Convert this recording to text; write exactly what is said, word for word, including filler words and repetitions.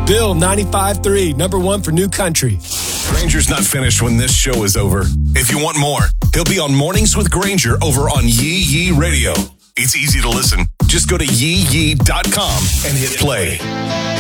Bill ninety-five three, number one for New Country. Granger's not finished when this show is over. If you want more, he'll be on Mornings with Granger over on Yee Yee Radio. It's easy to listen. Just go to yee yee dot com and hit play.